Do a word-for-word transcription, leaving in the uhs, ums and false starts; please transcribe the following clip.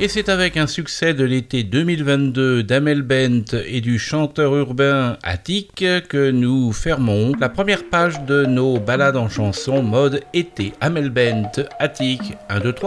Et c'est avec un succès de l'été deux mille vingt-deux d'Amel Bent et du chanteur urbain Attic que nous fermons la première page de nos balades en chanson mode été. Amel Bent, Attic, un, deux, trois.